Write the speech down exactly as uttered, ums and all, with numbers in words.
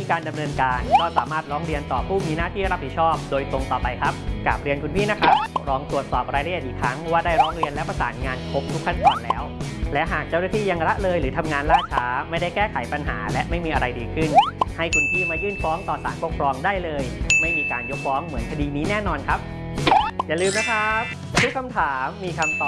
มีการดำเนินการก็สามารถร้องเรียนต่อผู้มีหน้าที่รับผิดชอบโดยตรงต่อไปครับกราบเรียนคุณพี่นะครับลองตรวจสอบรายละเอียดอีกครั้งว่าได้ร้องเรียนและประสานงานครบทุกขั้นตอนแล้วและหากเจ้าหน้าที่ยังละเลยหรือทำงานล่าช้าไม่ได้แก้ไขปัญหาและไม่มีอะไรดีขึ้นให้คุณพี่มายื่นฟ้องต่อศาลปกครองได้เลยไม่มีการยกฟ้องเหมือนคดีนี้แน่นอนครับอย่าลืมนะครับทุกคำถามมีคำตอบ